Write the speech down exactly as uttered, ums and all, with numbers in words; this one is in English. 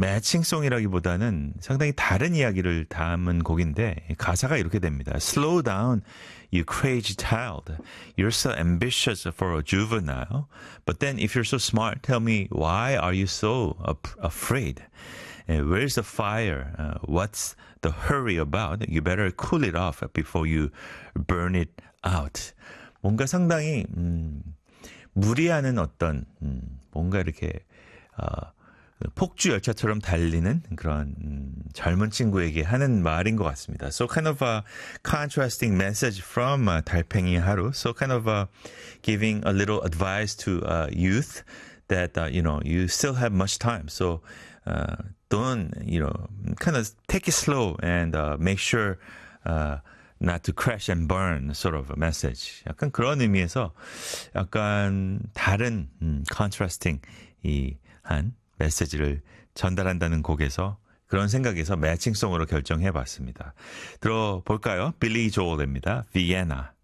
매칭송이라기보다는 상당히 다른 이야기를 담은 곡인데 가사가 이렇게 됩니다. Slow down, you crazy child. You're so ambitious for a juvenile. But then if you're so smart, tell me why are you so ap- afraid? Where's the fire? Uh, what's the hurry about? You better cool it off before you burn it out. 뭔가 상당히 음, 무리하는 어떤 음, 뭔가 이렇게 어, 폭주 열차처럼 달리는 그런 음, 젊은 친구에게 하는 말인 것 같습니다. So kind of a contrasting message from uh, 달팽이 하루. So kind of uh, giving a little advice to uh, youth that uh, you know you still have much time. So uh, don't you know kind of take it slow and uh, make sure uh, not to crash and burn sort of a message. 약간 그런 의미에서 약간 다른 음, contrasting 이한 메시지를 전달한다는 곡에서 그런 생각에서 매칭송으로 결정해봤습니다. 들어볼까요? 빌리 조엘입니다. Vienna.